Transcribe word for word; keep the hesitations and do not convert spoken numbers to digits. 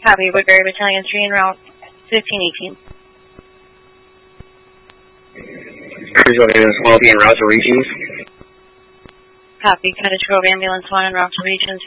Copy, Woodbury Battalion three en route fifteen eighteen. Cruise Ambulance one will be en route to Regions. Copy, Cottage Grove Ambulance one en route to Regions